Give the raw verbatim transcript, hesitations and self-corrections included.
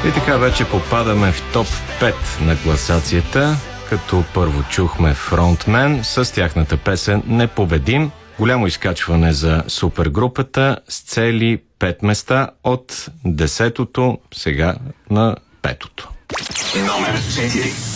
И така вече попадаме в топ пет на класацията, като първо чухме Фронтмен с тяхната песен "Непобедим". Голямо изкачване за супергрупата с цели пет места от десетото сега на петото. Номер четири.